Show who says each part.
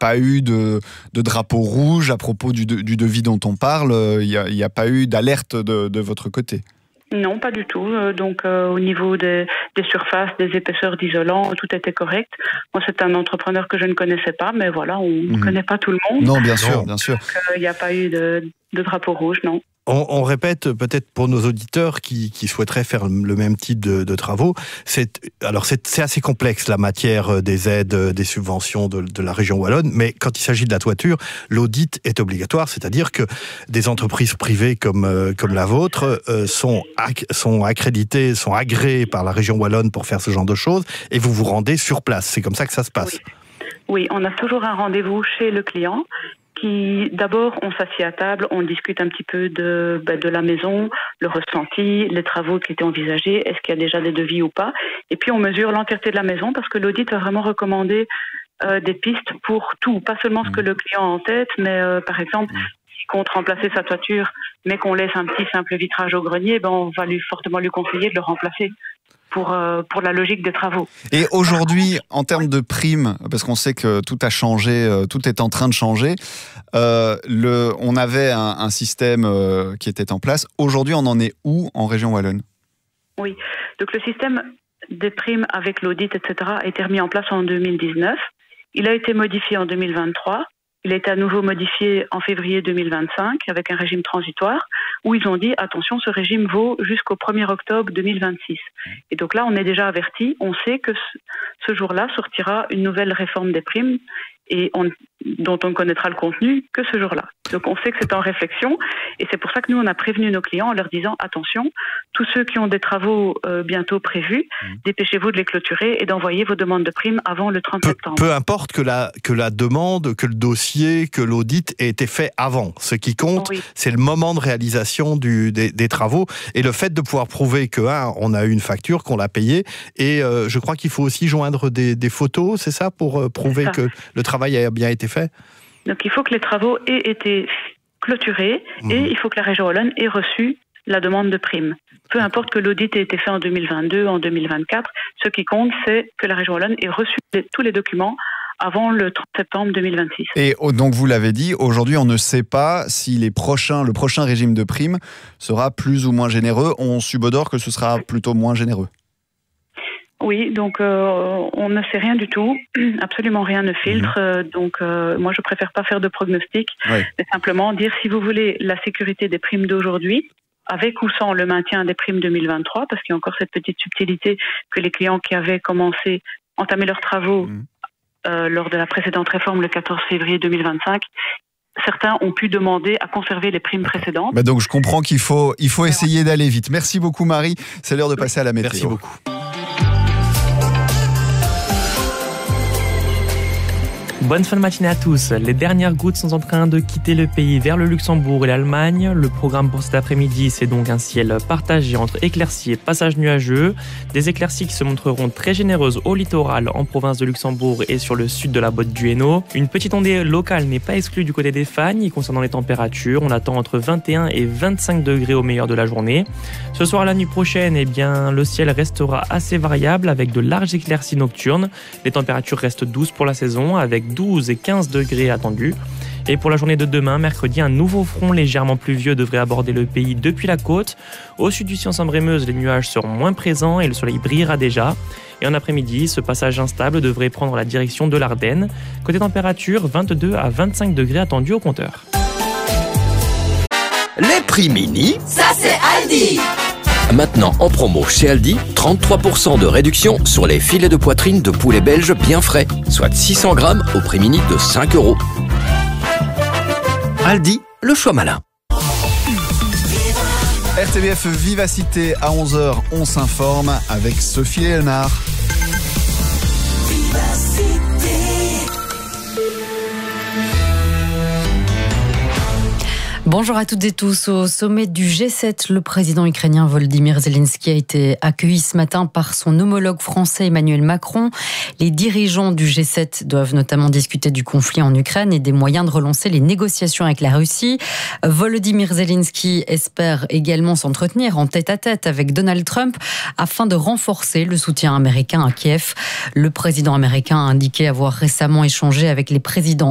Speaker 1: pas eu de drapeau rouge à propos du devis dont on parle. Il n'y a pas eu d'alerte de votre côté.
Speaker 2: Non, pas du tout. Donc, au niveau des surfaces, des épaisseurs d'isolant, tout était correct. Moi, c'est un entrepreneur que je ne connaissais pas, mais voilà, on ne connaît pas tout le monde.
Speaker 1: Non, bien sûr, bien sûr.
Speaker 2: Il n'y a pas eu de drapeau rouge, non.
Speaker 3: On répète peut-être pour nos auditeurs qui souhaiteraient faire le même type de travaux. C'est assez complexe la matière des aides, des subventions de la région wallonne, mais quand il s'agit de la toiture, l'audit est obligatoire, c'est-à-dire que des entreprises privées comme la vôtre sont accréditées, sont agréées par la région wallonne pour faire ce genre de choses, et vous vous rendez sur place. C'est comme ça que ça se passe.
Speaker 2: Oui, on a toujours un rendez-vous chez le client. D'abord, on s'assied à table, on discute un petit peu de la maison, le ressenti, les travaux qui étaient envisagés, est-ce qu'il y a déjà des devis ou pas. Et puis, on mesure l'entièreté de la maison parce que l'audit a vraiment recommandé des pistes pour tout, pas seulement ce que le client a en tête, mais par exemple, s'il compte remplacer sa toiture, mais qu'on laisse un petit simple vitrage au grenier, on va fortement lui conseiller de le remplacer. Pour la logique des travaux.
Speaker 1: Et aujourd'hui, en termes de primes, parce qu'on sait que tout a changé, tout est en train de changer, on avait un système qui était en place. Aujourd'hui, on en est où en région wallonne ?
Speaker 2: Oui, donc le système des primes avec l'audit, etc., a été remis en place en 2019. Il a été modifié en 2023. Il a été à nouveau modifié en février 2025 avec un régime transitoire où ils ont dit attention, ce régime vaut jusqu'au 1er octobre 2026. Et donc là, on est déjà averti, on sait que ce jour-là sortira une nouvelle réforme des primes et dont on connaîtra le contenu que ce jour-là. Donc on sait que c'est en réflexion et c'est pour ça que nous on a prévenu nos clients en leur disant attention, tous ceux qui ont des travaux bientôt prévus, dépêchez-vous de les clôturer et d'envoyer vos demandes de primes avant le 30 septembre.
Speaker 3: Peu importe que la demande, que le dossier, que l'audit ait été fait avant. Ce qui compte, c'est le moment de réalisation des travaux et le fait de pouvoir prouver on a eu une facture, qu'on l'a payée et je crois qu'il faut aussi joindre des photos, c'est ça, pour prouver que le travail a bien été fait.
Speaker 2: Donc il faut que les travaux aient été clôturés et il faut que la région wallonne ait reçu la demande de prime. Peu importe que l'audit ait été fait en 2022, en 2024, ce qui compte, c'est que la région wallonne ait reçu tous les documents avant le 30 septembre 2026.
Speaker 1: Et donc vous l'avez dit, aujourd'hui on ne sait pas si le prochain régime de prime sera plus ou moins généreux. On subodore que ce sera plutôt moins généreux.
Speaker 2: Oui, donc on ne sait rien du tout, absolument rien ne filtre, donc moi je préfère pas faire de pronostic, mais simplement dire si vous voulez la sécurité des primes d'aujourd'hui, avec ou sans le maintien des primes 2023, parce qu'il y a encore cette petite subtilité que les clients qui avaient entamé leurs travaux lors de la précédente réforme le 14 février 2025, certains ont pu demander à conserver les primes précédentes.
Speaker 1: Donc je comprends qu'il faut essayer d'aller vite. Merci beaucoup Marie, c'est l'heure de passer à la météo.
Speaker 3: Merci beaucoup.
Speaker 4: Bonne fin de matinée à tous. Les dernières gouttes sont en train de quitter le pays vers le Luxembourg et l'Allemagne. Le programme pour cet après-midi, c'est donc un ciel partagé entre éclaircies et passages nuageux. Des éclaircies qui se montreront très généreuses au littoral, en province de Luxembourg et sur le sud de la Botte du Hainaut. Une petite ondée locale n'est pas exclue du côté des Fagnes. Concernant les températures, on attend entre 21 et 25 degrés au meilleur de la journée. Ce soir, la nuit prochaine, le ciel restera assez variable avec de larges éclaircies nocturnes. Les températures restent douces pour la saison avec 12 et 15 degrés attendus. Et pour la journée de demain, mercredi, un nouveau front légèrement pluvieux devrait aborder le pays depuis la côte. Au sud du Sian-Sambre-et-Meuse, les nuages seront moins présents et le soleil brillera déjà. Et en après-midi, ce passage instable devrait prendre la direction de l'Ardenne. Côté température, 22 à 25 degrés attendus au compteur.
Speaker 5: Les prix mini,
Speaker 6: ça c'est Aldi.
Speaker 5: Maintenant en promo chez Aldi, 33% de réduction sur les filets de poitrine de poulet belge bien frais, soit 600 grammes au prix mini de 5 €. Aldi, le choix malin.
Speaker 1: RTBF Vivacité à 11h, on s'informe avec Sophie Léonard.
Speaker 7: Bonjour à toutes et tous. Au sommet du G7, le président ukrainien Volodymyr Zelensky a été accueilli ce matin par son homologue français Emmanuel Macron. Les dirigeants du G7 doivent notamment discuter du conflit en Ukraine et des moyens de relancer les négociations avec la Russie. Volodymyr Zelensky espère également s'entretenir en tête-à-tête avec Donald Trump afin de renforcer le soutien américain à Kiev. Le président américain a indiqué avoir récemment échangé avec les présidents